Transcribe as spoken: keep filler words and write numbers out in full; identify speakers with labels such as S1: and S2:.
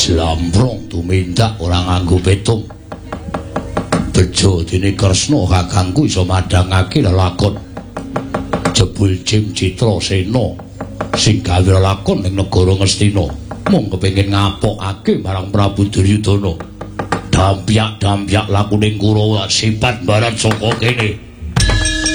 S1: Jlamprong tumindak ora nganggo petung. Bejo dene Kresna kakangku iso madhangake lelakon jebul Jim Citra Sena sing gawe lelakon ning negara Ngastina. Mung kepengin ngapokake marang Prabu Duryudana. Dampyak-dampyak lakuning Kurawa sifat barat saka kene.